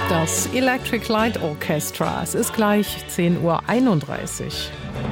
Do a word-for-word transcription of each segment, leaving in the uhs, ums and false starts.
Das Electric Light Orchestra. Es ist gleich zehn Uhr einunddreißig.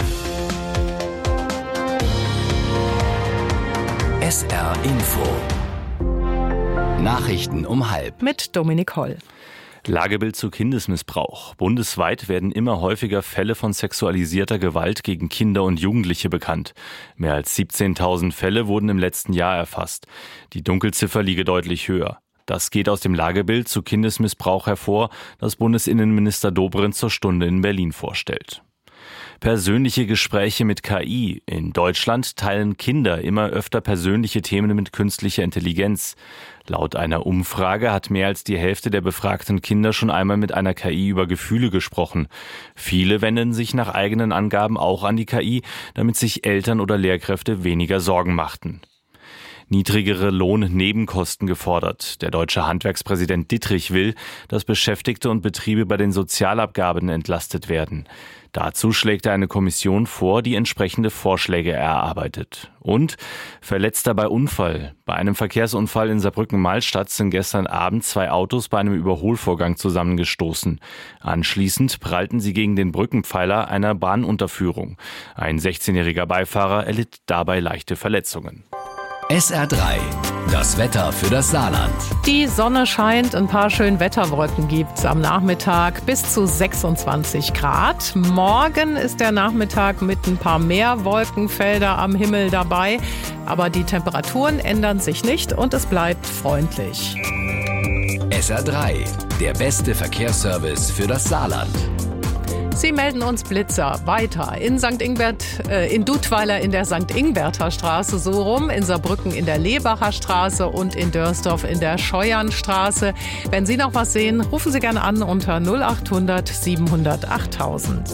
S R Info. Nachrichten um halb. Mit Dominik Holl. Lagebild zu Kindesmissbrauch. Bundesweit werden immer häufiger Fälle von sexualisierter Gewalt gegen Kinder und Jugendliche bekannt. Mehr als siebzehntausend Fälle wurden im letzten Jahr erfasst. Die Dunkelziffer liege deutlich höher. Das geht aus dem Lagebild zu Kindesmissbrauch hervor, das Bundesinnenminister Dobrindt zur Stunde in Berlin vorstellt. Persönliche Gespräche mit K I. In Deutschland teilen Kinder immer öfter persönliche Themen mit künstlicher Intelligenz. Laut einer Umfrage hat mehr als die Hälfte der befragten Kinder schon einmal mit einer K I über Gefühle gesprochen. Viele wenden sich nach eigenen Angaben auch an die K I, damit sich Eltern oder Lehrkräfte weniger Sorgen machten. Niedrigere Lohnnebenkosten gefordert. Der deutsche Handwerkspräsident Dittrich will, dass Beschäftigte und Betriebe bei den Sozialabgaben entlastet werden. Dazu schlägt er eine Kommission vor, die entsprechende Vorschläge erarbeitet. Und Verletzter bei Unfall. Bei einem Verkehrsunfall in Saarbrücken-Malstadt sind gestern Abend zwei Autos bei einem Überholvorgang zusammengestoßen. Anschließend prallten sie gegen den Brückenpfeiler einer Bahnunterführung. Ein sechzehnjähriger Beifahrer erlitt dabei leichte Verletzungen. S R drei. Das Wetter für das Saarland. Die Sonne scheint, ein paar schöne Wetterwolken gibt's am Nachmittag bis zu sechsundzwanzig Grad. Morgen ist der Nachmittag mit ein paar mehr Wolkenfelder am Himmel dabei. Aber die Temperaturen ändern sich nicht und es bleibt freundlich. S R drei. Der beste Verkehrsservice für das Saarland. Sie melden uns Blitzer weiter in Sankt Ingbert, äh, in Dudweiler in der Sankt Ingberter Straße so rum, in Saarbrücken in der Lebacher Straße und in Dörsdorf in der Scheuernstraße. Wenn Sie noch was sehen, rufen Sie gerne an unter null acht hundert siebenhundert achttausend.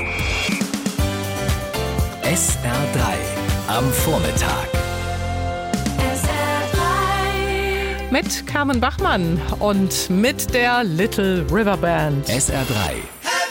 S R drei am Vormittag. S R drei mit Carmen Bachmann und mit der Little River Band. S R drei